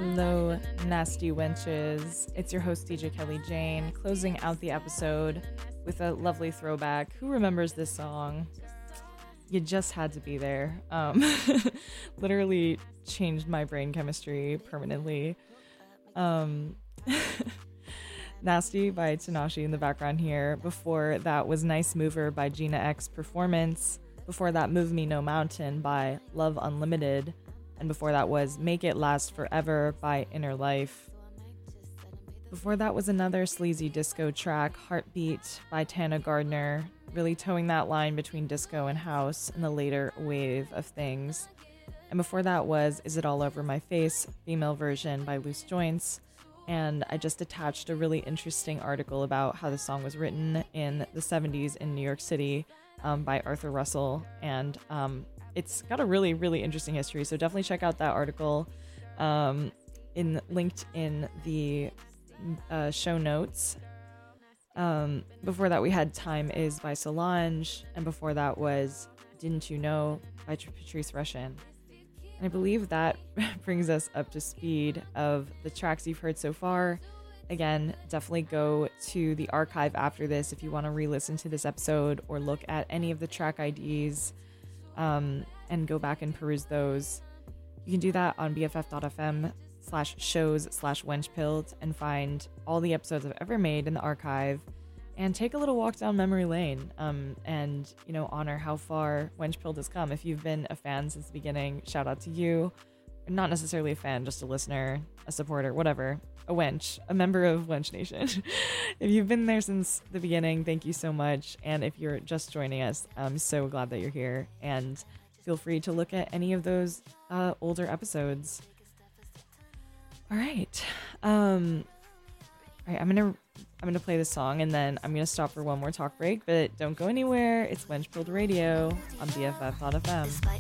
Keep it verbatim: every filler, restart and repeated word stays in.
Hello, nasty wenches. It's your host, D J Kelly Jane, closing out the episode with a lovely throwback. Who remembers this song? You just had to be there. Um, literally changed my brain chemistry permanently. Um, Nasty by Tanashi in the background here. Before that was Nice Mover by Gina X Performance. Before that, Move Me No Mountain by Love Unlimited. And before that was Make It Last Forever by Inner Life. Before that was another sleazy disco track, Heartbeat by Tana Gardner, really towing that line between disco and house in the later wave of things. And before that was Is It All Over My Face, female version by Loose Joints. And I just attached a really interesting article about how the song was written in the seventies in New York City um, by Arthur Russell. And um, it's got a really, really interesting history. So definitely check out that article um, in linked in the uh, show notes. Um, before that, we had Time Is by Solange. And before that was Didn't You Know by Patrice Rushen. And I believe that brings us up to speed of the tracks you've heard so far. Again, definitely go to the archive after this if you want to re-listen to this episode or look at any of the track I Ds um, and go back and peruse those. You can do that on bff.fm slash shows slash wenchpilled and find all the episodes I've ever made in the archive and take a little walk down memory lane um, and, you know, honor how far Wenchpilled has come. If you've been a fan since the beginning, shout out to you. Not necessarily a fan, just a listener, a supporter, whatever. A wench, a member of Wench Nation. If you've been there since the beginning, thank you so much. And if you're just joining us, I'm so glad that you're here. And feel free to look at any of those uh, older episodes. All right. Um, all right, I'm going to... I'm going to play this song and then I'm going to stop for one more talk break, but don't go anywhere. It's Wenchpilled Radio on B F F dot F M.